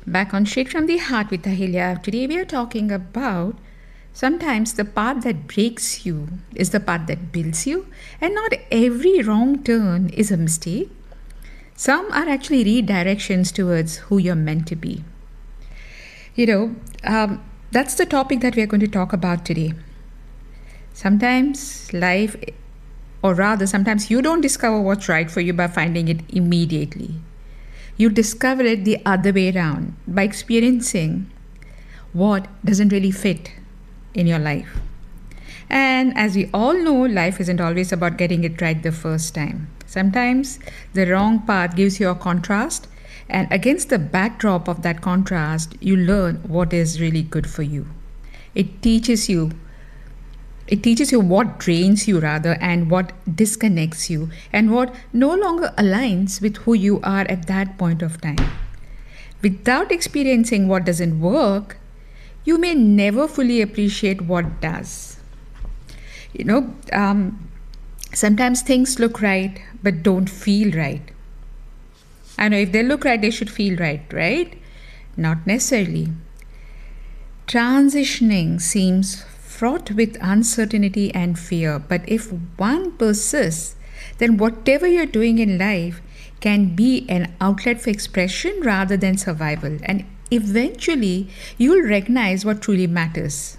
Back on Straight from the Heart with Ahilya. Today we are talking about sometimes the path that breaks you is the path that builds you, and not every wrong turn is a mistake. Some are actually redirections towards who you're meant to be. You know, that's the topic that we are going to talk about today. Sometimes life, or rather, sometimes you don't discover what's right for you by finding it immediately. You discover it the other way around by experiencing what doesn't really fit in your life. And as we all know, life isn't always about getting it right the first time. Sometimes the wrong path gives you a contrast, and against the backdrop of that contrast, you learn what is really good for you. It teaches you what drains you rather, and what disconnects you, and what no longer aligns with who you are at that point of time. Without experiencing what doesn't work, you may never fully appreciate what does. Sometimes things look right but don't feel right. I know if they look right, they should feel right, right? Not necessarily. Transitioning seems fraught with uncertainty and fear, but if one persists, then whatever you're doing in life can be an outlet for expression rather than survival, and eventually you'll recognize what truly matters.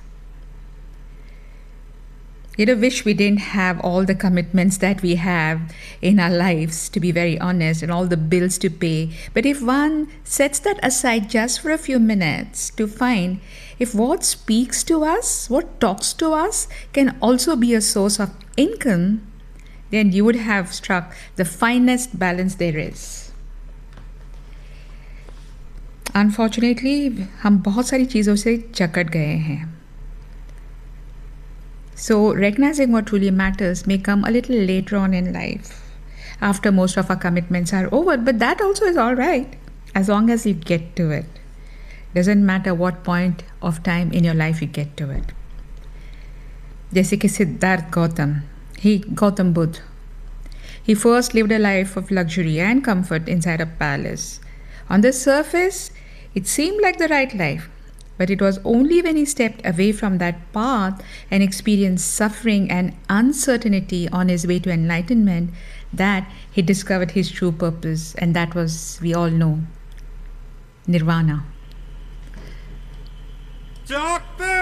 Wish we didn't have all the commitments that we have in our lives, to be very honest, and all the bills to pay. But if one sets that aside just for a few minutes to find if what speaks to us, what talks to us, can also be a source of income, then you would have struck the finest balance there is. Unfortunately, हम बहुत सारी चीज़ों से जकड़ गए हैं. So recognizing what truly matters may come a little later on in life, after most of our commitments are over, but that also is all right, as long as you get to it. Doesn't matter what point of time in your life you get to it. जैसे कि Siddharth Gautam Buddha. He first lived a life of luxury and comfort inside a palace. On the surface, it seemed like the right life. But it was only when he stepped away from that path and experienced suffering and uncertainty on his way to enlightenment that he discovered his true purpose. And that was, we all know, Nirvana. Doctor!